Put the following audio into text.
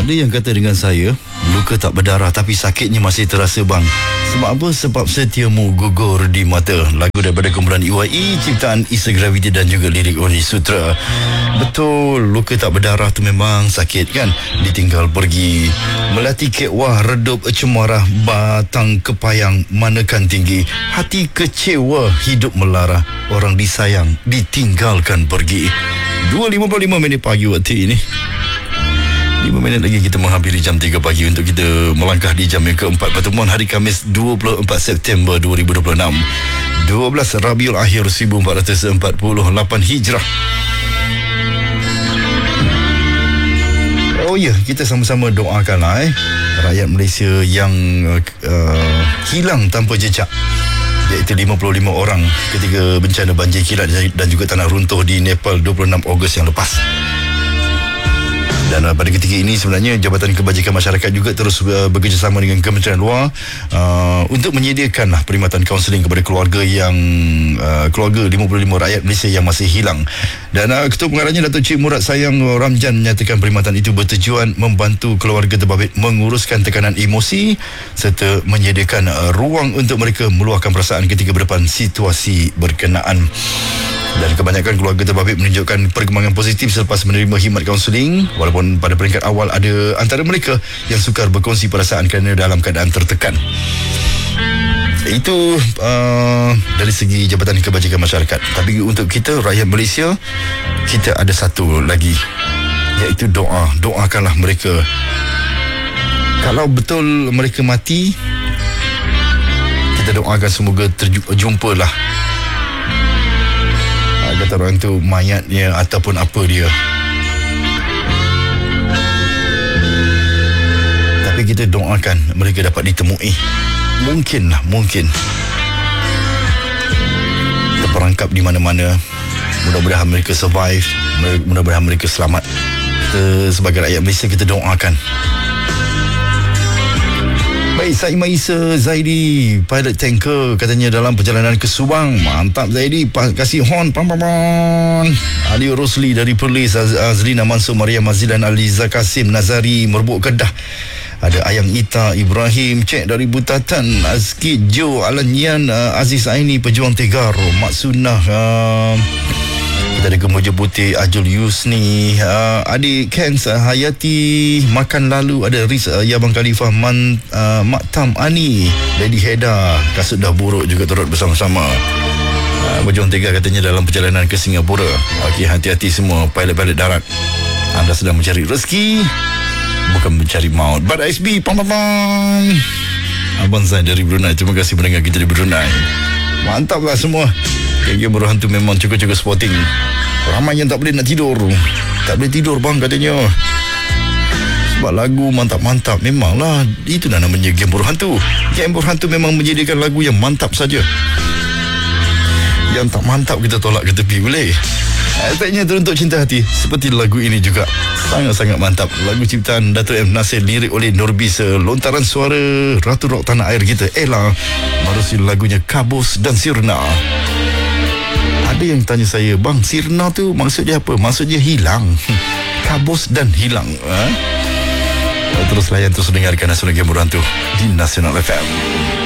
Ada yang kata dengan saya, luka tak berdarah tapi sakitnya masih terasa bang. Sebab apa? Sebab setiamu gugur di mata. Lagu daripada kumpulan EYE, ciptaan Isa Gravity dan juga lirik Oni Sutra. Betul, luka tak berdarah tu memang sakit kan? Ditinggal pergi, melati kekwah, redup cemara, batang kepayang manakan tinggi. Hati kecewa, hidup melara, orang disayang ditinggalkan pergi. 2.55 minit pagi waktu ini. 5 minit lagi kita menghampiri jam 3 pagi untuk kita melangkah di jam yang keempat pertemuan hari Khamis 24 September 2026, 12 Rabiul Akhir 1448 Hijrah. Oh ya, kita sama-sama doakanlah rakyat Malaysia yang hilang tanpa jejak, iaitu 55 orang ketika bencana banjir kilat dan juga tanah runtuh di Nepal 26 Ogos yang lepas. Dan pada ketika ini sebenarnya Jabatan Kebajikan Masyarakat juga terus bekerjasama dengan Kementerian Luar untuk menyediakan perkhidmatan kaunseling kepada keluarga yang keluarga 55 rakyat Malaysia yang masih hilang. Dan Ketua Pengarahnya Datuk Cik Murad Sayang Ramjan menyatakan perkhidmatan itu bertujuan membantu keluarga terbabit menguruskan tekanan emosi serta menyediakan ruang untuk mereka meluahkan perasaan ketika berdepan situasi berkenaan. Dan kebanyakan keluarga terbabit menunjukkan perkembangan positif selepas menerima khidmat kaunseling, walaupun pada peringkat awal ada antara mereka yang sukar berkongsi perasaan kerana dalam keadaan tertekan. Itu dari segi Jabatan Kebajikan Masyarakat. Tapi untuk kita rakyat Malaysia, kita ada satu lagi, iaitu doa. Doakanlah mereka. Kalau betul mereka mati, kita doakan semoga terjumpalah, kata orang tu, mayatnya ataupun apa dia. Tapi kita doakan mereka dapat ditemui. Mungkin terperangkap di mana-mana. Mudah-mudahan mereka survive, mudah-mudahan mereka selamat. Kita sebagai rakyat Malaysia, kita doakan. Baik, Saimah Isa Zaidi, pilot tanker, katanya dalam perjalanan ke Subang. Mantap Zaidi, kasih horn, pam. Ali Rosli dari Perlis, Azlina Mansur, Maria Mazilan, Aliza Kasim, Nazari Merbuk Kedah. Ada Ayang Ita Ibrahim, Cek dari Butatan, Azkid Jo, Alan Yan, Aziz Aini, Pejuang Tegar, Mak Sunnah, kita ada Kemuja Putih, Ajul Yusni, adik Kens, Hayati Makan Lalu, ada Riz, Yabang Khalifah, Maktam Ani, Lady Heda, Kasut Dah Buruk juga turut bersama-sama. Pejuang Tegar katanya dalam perjalanan ke Singapura. Okey, hati-hati semua pilot-pilot darat. Anda sedang mencari rezeki, bukan mencari maut. Bad SB, pam. Abang Zain dari Brunei, terima kasih mendengar kita di Brunei. Mantaplah semua. Game berhantu memang cukup-cukup sporting. Ramai yang tak boleh nak tidur. Tak boleh tidur bang katanya, sebab lagu mantap-mantap. Memanglah, itu namanya game berhantu. Game berhantu memang menyediakan lagu yang mantap saja. Yang tak mantap kita tolak ke tepi boleh. Asalnya Teruntuk Cinta Hati, seperti lagu ini juga sangat-sangat mantap. Lagu ciptaan Dato' M. Nasir, lirik oleh Norbisa, lontaran suara Ratu Rock tanah air kita Ella, menerusi lagunya Kabus dan Sirna. Ada yang tanya saya, bang, Sirna tu maksudnya apa? Maksudnya hilang. Kabus dan hilang. Terus layan, terus dengarkan Nasional Game Berhantu di Nasional FM.